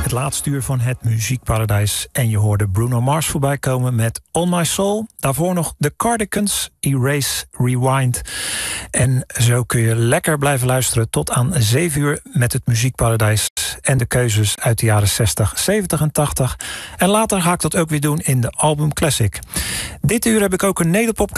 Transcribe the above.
Het laatste uur van het Muziekparadijs. En je hoorde Bruno Mars voorbij komen met On My Soul. Daarvoor nog The Cardigans, Erase, Rewind. En zo kun je lekker blijven luisteren tot aan 7 uur met het Muziekparadijs. En de keuzes uit de jaren 60, 70 en 80. En later ga ik dat ook weer doen in de Album Classic. Dit uur heb ik ook een nederpop